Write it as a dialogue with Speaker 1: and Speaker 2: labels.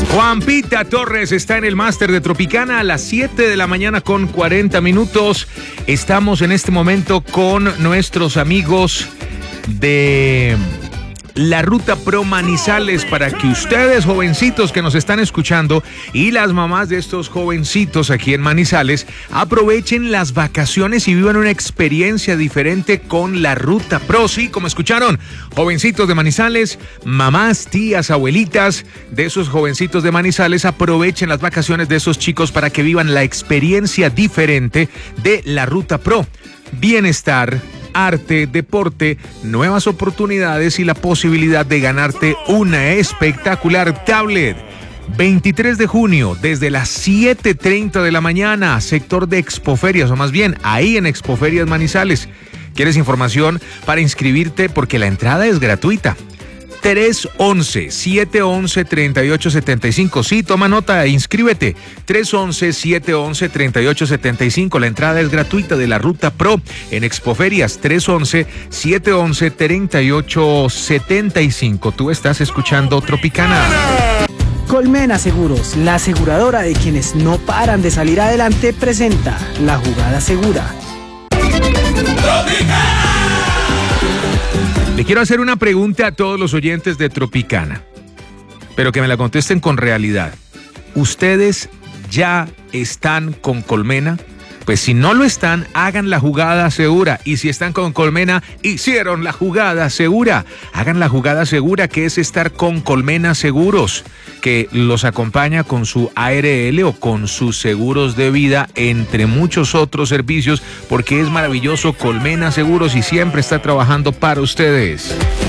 Speaker 1: Juan Pita Torres está en el máster de Tropicana a las 7 de la mañana con 40 minutos. Estamos en este momento con nuestros amigos de la Ruta Pro Manizales para que ustedes, jovencitos que nos están escuchando, y las mamás de estos jovencitos aquí en Manizales, aprovechen las vacaciones y vivan una experiencia diferente con la Ruta Pro. Sí, como escucharon, jovencitos de Manizales, mamás, tías, abuelitas de esos jovencitos de Manizales, aprovechen las vacaciones de esos chicos para que vivan la experiencia diferente de la Ruta Pro. Bienestar, arte, deporte, nuevas oportunidades y la posibilidad de ganarte una espectacular tablet. 23 de junio, desde las 7:30 de la mañana, sector de Expoferias, o más bien, ahí en Expoferias Manizales. ¿Quieres información para inscribirte? Porque la entrada es gratuita. 311-711-3875. Sí, toma nota e inscríbete. 311-711-3875. La entrada es gratuita de la Ruta Pro en Expoferias. 311-711-3875. Tú estás escuchando Tropicana.
Speaker 2: Colmena Seguros, la aseguradora de quienes no paran de salir adelante, presenta La Jugada Segura.
Speaker 1: Le quiero hacer una pregunta a todos los oyentes de Tropicana, pero que me la contesten con realidad. ¿Ustedes ya están con Colmena? Pues si no lo están, hagan la jugada segura. Y si están con Colmena, hicieron la jugada segura. Hagan la jugada segura, que es estar con Colmena Seguros, que los acompaña con su ARL o con sus seguros de vida, entre muchos otros servicios, porque es maravilloso Colmena Seguros y siempre está trabajando para ustedes.